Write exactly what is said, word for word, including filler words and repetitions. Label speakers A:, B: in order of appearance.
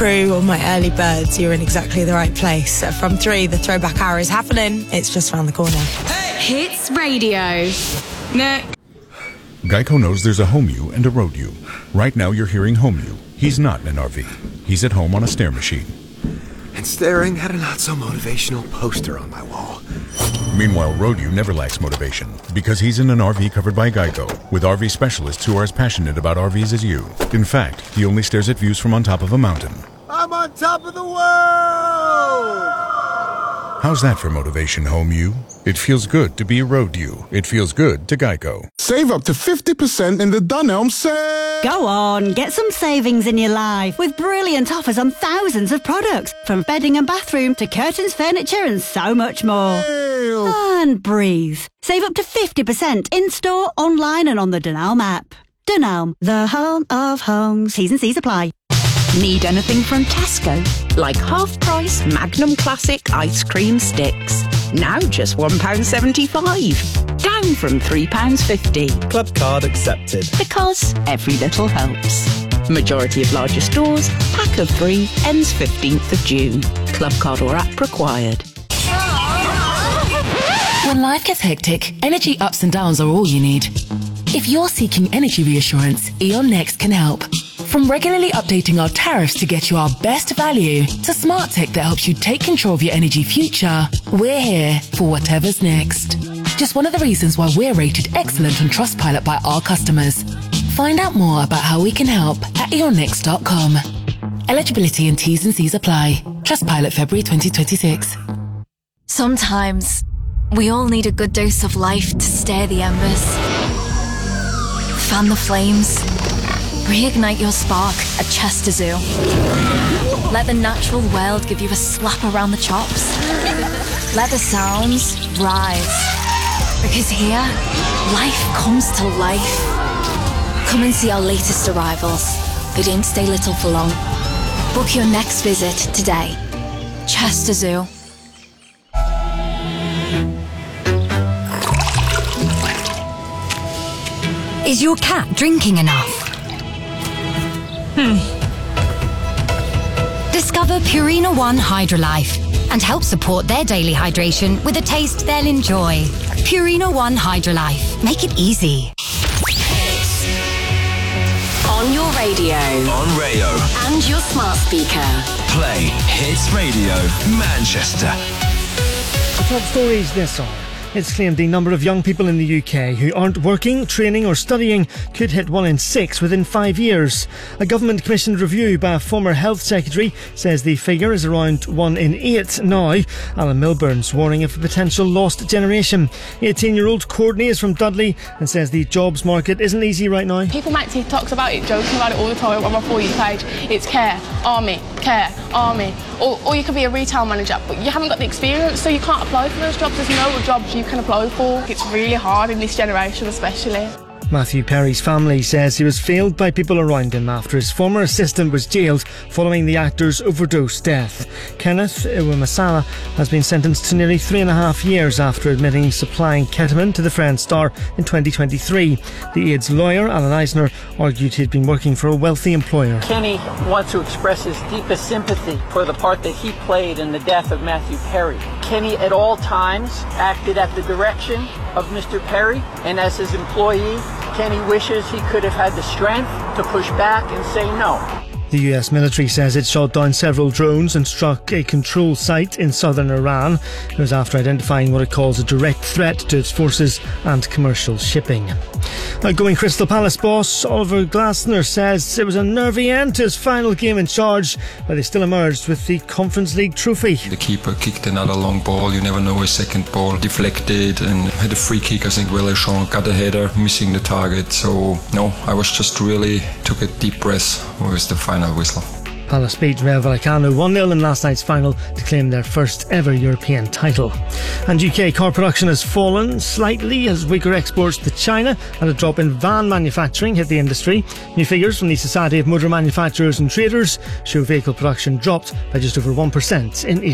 A: crew or my early birds, you're in exactly the right place. From three, the throwback hour is happening. It's just around the corner.
B: Hey! Hits Radio. Nick.
C: Geico knows there's a home you and a road you. Right now you're hearing home you. He's not in an R V. He's at home on a stair machine.
D: And staring at a not-so-motivational poster on my wall.
C: Meanwhile, road you never lacks motivation because he's in an R V covered by Geico with R V specialists who are as passionate about R Vs as you. In fact, he only stares at views from on top of a mountain.
D: I'm on top of the world!
C: How's that for motivation, home you? It feels good to be a road you. It feels good to Geico.
E: Save up to fifty percent in the Dunelm sale!
F: Go on, get some savings in your life with brilliant offers on thousands of products, from bedding and bathroom to curtains, furniture and so much more.
E: Ew.
F: And breathe. Save up to fifty percent in-store, online and on the Dunelm app. Dunelm, the home of homes. T's and C's apply.
G: Need anything from Tesco? Like half-price Magnum Classic ice cream sticks. Now just one pound seventy-five. Down from three pounds fifty.
H: Club card accepted.
G: Because every little helps. Majority of larger stores. Pack of three ends fifteenth of June. Club card or app required.
I: When life gets hectic, energy ups and downs are all you need. If you're seeking energy reassurance, E.ON Next can help. From regularly updating our tariffs to get you our best value, to smart tech that helps you take control of your energy future, we're here for whatever's next. Just one of the reasons why we're rated excellent on Trustpilot by our customers. Find out more about how we can help at e on next dot com. Eligibility and T's and C's apply. Trustpilot February twenty twenty-six.
J: Sometimes we all need a good dose of life to stir the embers. Fan the flames. Reignite your spark at Chester Zoo. Let the natural world give you a slap around the chops. Let the sounds rise. Because here, life comes to life. Come and see our latest arrivals. They don't stay little for long. Book your next visit today. Chester Zoo.
K: Is your cat drinking enough?
J: Hmm.
K: Discover Purina One Hydrolife and help support their daily hydration with a taste they'll enjoy. Purina One Hydrolife. Make it easy.
B: On your radio.
L: On Rayo.
B: And your smart speaker.
L: Play Hits Radio Manchester.
M: The top stories this hour. It's claimed the number of young people in the U K who aren't working, training or studying could hit one in six within five years. A government-commissioned review by a former health secretary says the figure is around one in eight now. Alan Milburn's warning of a potential lost generation. eighteen-year-old Courtney is from Dudley and says the jobs market isn't easy right now.
N: People make TikToks about it, joking about it all the time on my For You page. It's care, army, care, army. Or, or you could be a retail manager, but you haven't got the experience, so you can't apply for those jobs. There's no jobs you can apply for. It's really hard in this generation especially.
M: Matthew Perry's family says he was failed by people around him after his former assistant was jailed following the actor's overdose death. Kenneth Iwamasala has been sentenced to nearly three and a half years after admitting supplying ketamine to the Friends star in twenty twenty-three. The Aids lawyer, Alan Eisner, argued he'd been working for a wealthy employer.
O: Kenny wants to express his deepest sympathy for the part that he played in the death of Matthew Perry. Kenny at all times acted at the direction of Mister Perry, and as his employee, Kenny wishes he could have had the strength to push back and say no.
M: The U S military says it shot down several drones and struck a control site in southern Iran. It was after identifying what it calls a direct threat to its forces and commercial shipping. Outgoing Crystal Palace boss Oliver Glasner says it was a nervy end to his final game in charge, but they still emerged with the Conference League trophy.
P: The keeper kicked another long ball, you never know, a second ball deflected and had a free kick. I think Wellejean got a header, missing the target. So no, I was just really took a deep breath with the final whistle.
M: Palace beat Rayo Vallecano one nil in last night's final to claim their first ever European title. And U K car production has fallen slightly as weaker exports to China and a drop in van manufacturing hit the industry. New figures from the Society of Motor Manufacturers and Traders show vehicle production dropped by just over one percent in April.